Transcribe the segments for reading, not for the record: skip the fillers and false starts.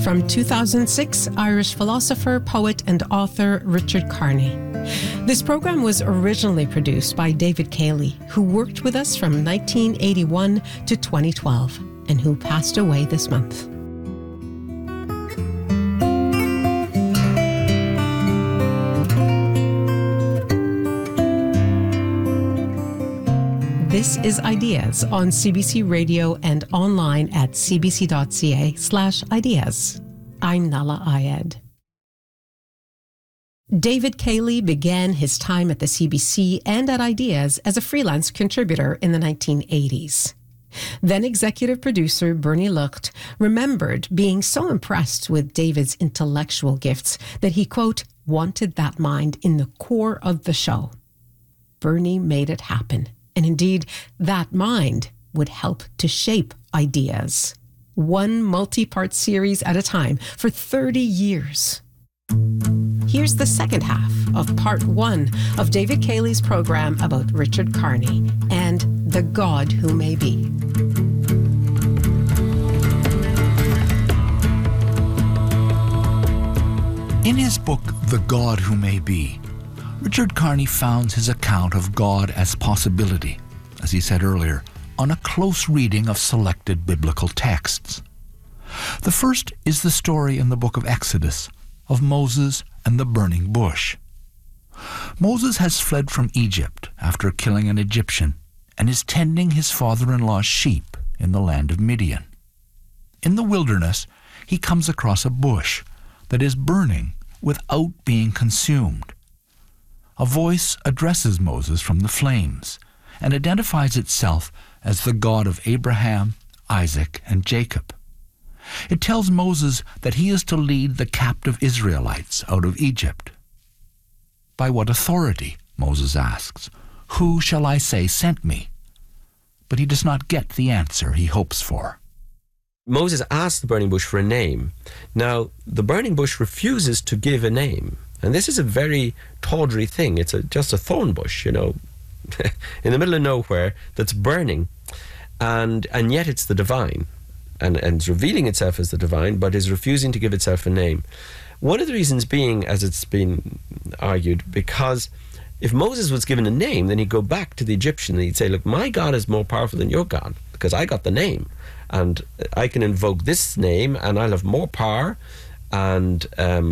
from 2006 Irish philosopher, poet, and author Richard Carney. This program was originally produced by David Cayley, who worked with us from 1981 to 2012 and who passed away this month. This is Ideas on CBC Radio and online at cbc.ca/ideas. I'm Nala Ayed. David Cayley began his time at the CBC and at Ideas as a freelance contributor in the 1980s. Then executive producer Bernie Lucht remembered being so impressed with David's intellectual gifts that he, quote, wanted that mind in the core of the show. Bernie made it happen. And indeed, that mind would help to shape Ideas, one multi-part series at a time for 30 years. Here's the second half of part one of David Cayley's program about Richard Carney and the God Who May Be. In his book, The God Who May Be, Richard Carney founds his account of God as possibility, as he said earlier, on a close reading of selected biblical texts. The first is the story in the book of Exodus of Moses and the burning bush. Moses has fled from Egypt after killing an Egyptian and is tending his father-in-law's sheep in the land of Midian. In the wilderness, he comes across a bush that is burning without being consumed. A voice addresses Moses from the flames and identifies itself as the God of Abraham, Isaac, and Jacob. It tells Moses that he is to lead the captive Israelites out of Egypt. By what authority? Moses asks. Who shall I say sent me? But he does not get the answer he hopes for. Moses asks the burning bush for a name. Now, the burning bush refuses to give a name. And this is a very tawdry thing. It's just a thorn bush, in the middle of nowhere that's burning. And yet it's the divine. And it's revealing itself as the divine, but is refusing to give itself a name. One of the reasons being, as it's been argued, because if Moses was given a name, then he'd go back to the Egyptian and he'd say, look, my God is more powerful than your God, because I got the name. And I can invoke this name, and I'll have more power and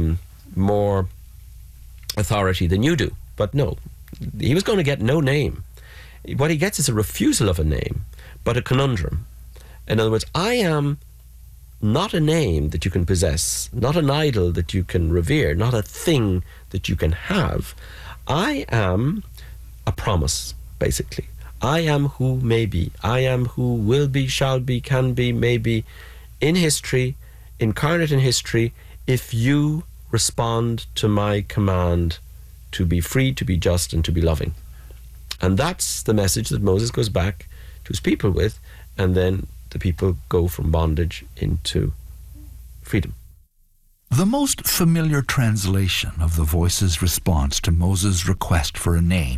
more authority than you do. But no, he was going to get no name. What he gets is a refusal of a name, but a conundrum. In other words, I am not a name that you can possess, not an idol that you can revere, not a thing that you can have. I am a promise, basically. I am who may be. I am who will be, shall be, can be, may be, in history, incarnate in history, if you respond to my command to be free, to be just, and to be loving. And that's the message that Moses goes back to his people with, and then the people go from bondage into freedom. The most familiar translation of the voice's response to Moses' request for a name